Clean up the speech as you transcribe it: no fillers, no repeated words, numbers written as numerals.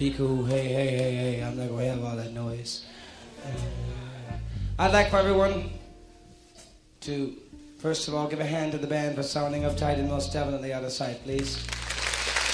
be cool, hey, hey, hey, hey, I'm not going to have all that noise. I'd like for everyone to, first of all, give a hand to the band for sounding uptight and most definitely out of sight, please.